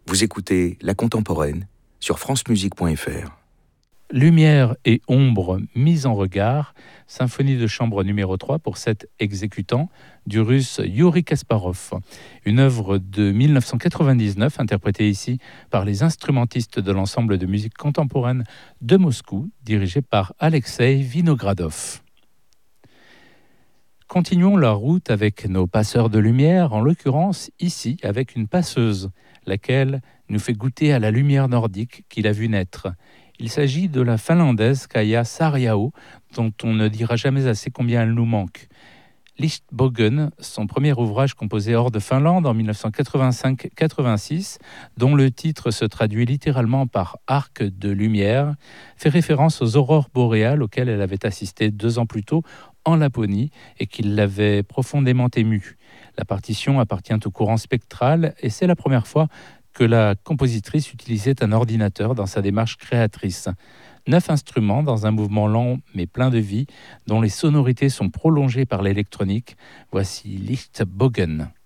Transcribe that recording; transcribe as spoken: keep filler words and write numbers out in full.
Vous écoutez La Contemporaine sur francemusique point f r. Lumière et ombre mises en regard, symphonie de chambre numéro trois pour sept exécutants du russe Yuri Kasparov. Une œuvre de dix-neuf cent quatre-vingt-dix-neuf interprétée ici par les instrumentistes de l'ensemble de musique contemporaine de Moscou, dirigé par Alexei Vinogradov. Continuons la route avec nos passeurs de lumière, en l'occurrence ici avec une passeuse, laquelle nous fait goûter à la lumière nordique qu'il a vu naître. Il s'agit de la finlandaise Kaija Saariaho, dont on ne dira jamais assez combien elle nous manque. Lichtbågen, son premier ouvrage composé hors de Finlande en dix-neuf cent quatre-vingt-cinq quatre-vingt-six, dont le titre se traduit littéralement par arc de lumière, fait référence aux aurores boréales auxquelles elle avait assisté deux ans plus tôt en Laponie et qui l'avaient profondément émue. La partition appartient au courant spectral et c'est la première fois que la compositrice utilisait un ordinateur dans sa démarche créatrice. Neuf instruments dans un mouvement lent mais plein de vie, dont les sonorités sont prolongées par l'électronique. Voici Lichtbågen.